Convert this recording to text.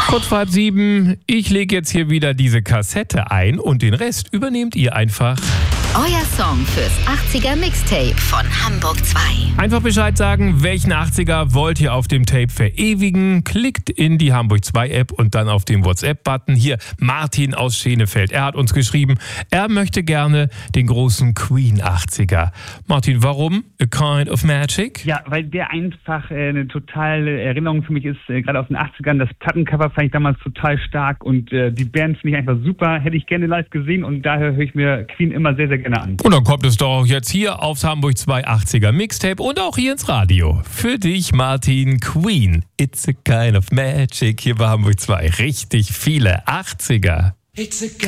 Kurz vor 6:30. Ich lege jetzt hier wieder diese Kassette ein und den Rest übernehmt ihr einfach. Euer Song fürs 80er Mixtape von Hamburg 2. Einfach Bescheid sagen, welchen 80er wollt ihr auf dem Tape verewigen. Klickt in die Hamburg 2 App und dann auf den WhatsApp-Button. Hier, Martin aus Schenefeld. Er hat uns geschrieben, er möchte gerne den großen Queen 80er. Martin, warum? A Kind of Magic? Ja, weil der einfach eine totale Erinnerung für mich ist, gerade aus den 80ern. Das Plattencover fand ich damals total stark und die Band finde ich einfach super. Hätte ich gerne live gesehen und daher höre ich mir Queen immer sehr, sehr gerne an. Und dann kommt es doch jetzt hier aufs Hamburg 2 80er Mixtape und auch hier ins Radio. Für dich, Martin, Queen. It's a kind of magic hier bei Hamburg 2. Richtig viele 80er.